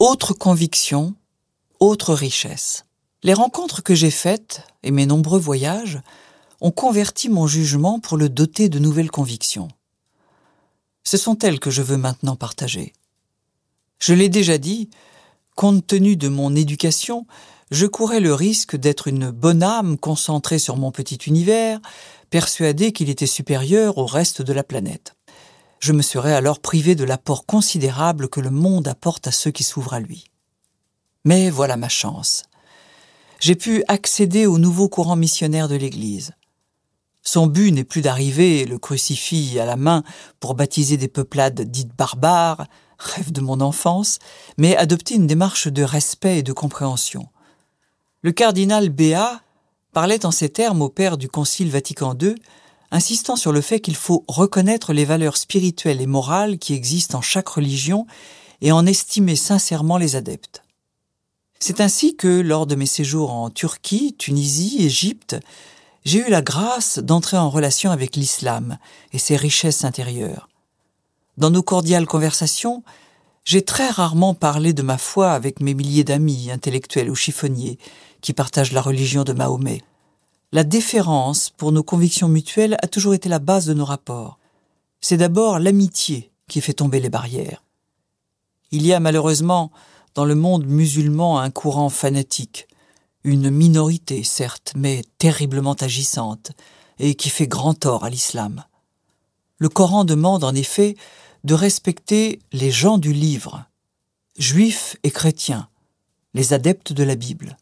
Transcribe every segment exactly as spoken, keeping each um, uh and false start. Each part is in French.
Autre conviction, autre richesse. Les rencontres que j'ai faites et mes nombreux voyages ont converti mon jugement pour le doter de nouvelles convictions. Ce sont elles que je veux maintenant partager. Je l'ai déjà dit, compte tenu de mon éducation, je courais le risque d'être une bonne âme concentrée sur mon petit univers, persuadée qu'il était supérieur au reste de la planète. Je me serais alors privé de l'apport considérable que le monde apporte à ceux qui s'ouvrent à lui. Mais voilà ma chance. J'ai pu accéder au nouveau courant missionnaire de l'Église. Son but n'est plus d'arriver le crucifix à la main pour baptiser des peuplades dites barbares, rêve de mon enfance, mais adopter une démarche de respect et de compréhension. Le cardinal Béat parlait en ces termes au père du Concile Vatican deux, insistant sur le fait qu'il faut reconnaître les valeurs spirituelles et morales qui existent en chaque religion et en estimer sincèrement les adeptes. C'est ainsi que, lors de mes séjours en Turquie, Tunisie, Égypte, j'ai eu la grâce d'entrer en relation avec l'islam et ses richesses intérieures. Dans nos cordiales conversations, j'ai très rarement parlé de ma foi avec mes milliers d'amis, intellectuels ou chiffonniers, qui partagent la religion de Mahomet. La déférence pour nos convictions mutuelles a toujours été la base de nos rapports. C'est d'abord l'amitié qui fait tomber les barrières. Il y a malheureusement dans le monde musulman un courant fanatique, une minorité certes, mais terriblement agissante, et qui fait grand tort à l'islam. Le Coran demande en effet de respecter les gens du livre, juifs et chrétiens, les adeptes de la Bible.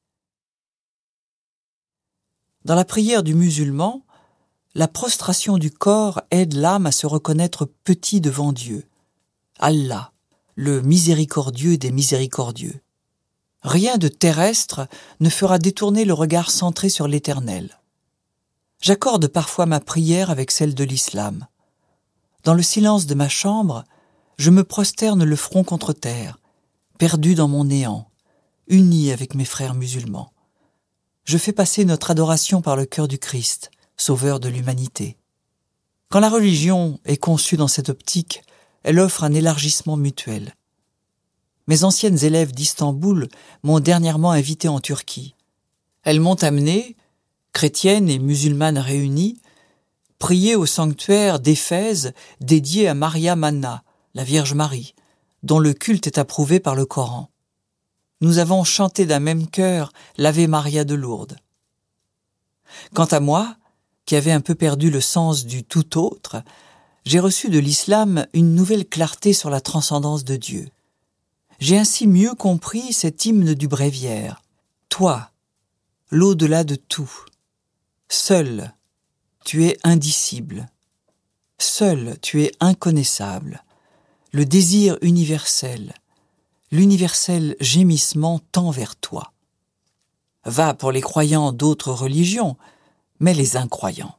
Dans la prière du musulman, la prostration du corps aide l'âme à se reconnaître petit devant Dieu. Allah, le miséricordieux des miséricordieux. Rien de terrestre ne fera détourner le regard centré sur l'Éternel. J'accorde parfois ma prière avec celle de l'islam. Dans le silence de ma chambre, je me prosterne le front contre terre, perdu dans mon néant, uni avec mes frères musulmans. Je fais passer notre adoration par le cœur du Christ, sauveur de l'humanité. Quand la religion est conçue dans cette optique, elle offre un élargissement mutuel. Mes anciennes élèves d'Istanbul m'ont dernièrement invité en Turquie. Elles m'ont amené, chrétiennes et musulmanes réunies, prier au sanctuaire d'Éphèse dédié à Maria Manna, la Vierge Marie, dont le culte est approuvé par le Coran. Nous avons chanté d'un même cœur l'Ave Maria de Lourdes. Quant à moi, qui avais un peu perdu le sens du tout autre, j'ai reçu de l'islam une nouvelle clarté sur la transcendance de Dieu. J'ai ainsi mieux compris cet hymne du bréviaire. Toi, l'au-delà de tout, seul, tu es indicible. Seul, tu es inconnaissable. Le désir universel, l'universel gémissement tend vers toi. Va pour les croyants d'autres religions, mais les incroyants.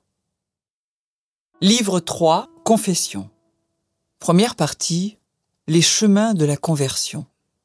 Livre trois, Confession. Première partie, les chemins de la conversion.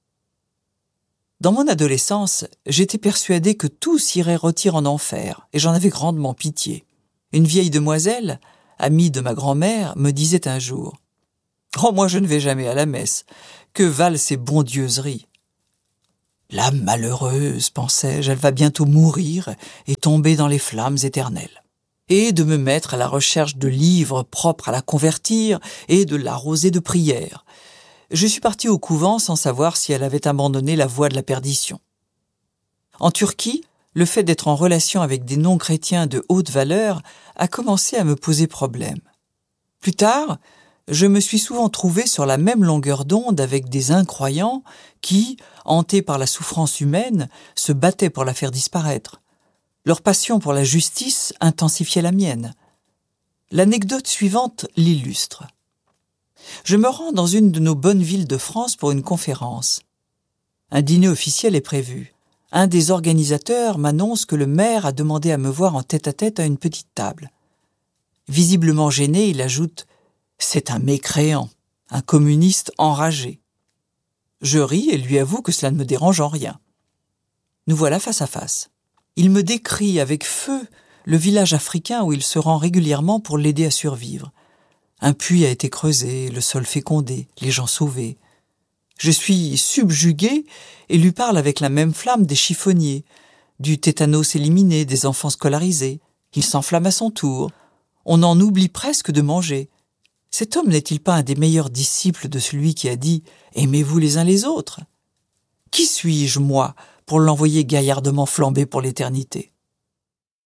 Dans mon adolescence, j'étais persuadé que tous iraient rôtir en enfer, et j'en avais grandement pitié. Une vieille demoiselle, amie de ma grand-mère, me disait un jour « Oh, moi je ne vais jamais à la messe, que valent ces bondieuseries ?» La malheureuse, pensais-je, elle va bientôt mourir et tomber dans les flammes éternelles. Et de me mettre à la recherche de livres propres à la convertir et de l'arroser de prières. Je suis parti au couvent sans savoir si elle avait abandonné la voie de la perdition. En Turquie, le fait d'être en relation avec des non-chrétiens de haute valeur a commencé à me poser problème. Plus tard, je me suis souvent trouvé sur la même longueur d'onde avec des incroyants qui, hantés par la souffrance humaine, se battaient pour la faire disparaître. Leur passion pour la justice intensifiait la mienne. L'anecdote suivante l'illustre. Je me rends dans une de nos bonnes villes de France pour une conférence. Un dîner officiel est prévu. Un des organisateurs m'annonce que le maire a demandé à me voir en tête-à-tête à une petite table. Visiblement gêné, il ajoute « C'est un mécréant, un communiste enragé ». Je ris et lui avoue que cela ne me dérange en rien. Nous voilà face à face. Il me décrit avec feu le village africain où il se rend régulièrement pour l'aider à survivre. Un puits a été creusé, le sol fécondé, les gens sauvés. Je suis subjugué et lui parle avec la même flamme des chiffonniers, du tétanos éliminé, des enfants scolarisés. Il s'enflamme à son tour. On en oublie presque de manger. Cet homme n'est-il pas un des meilleurs disciples de celui qui a dit « Aimez-vous les uns les autres » ? Qui suis-je, moi, pour l'envoyer gaillardement flamber pour l'éternité ?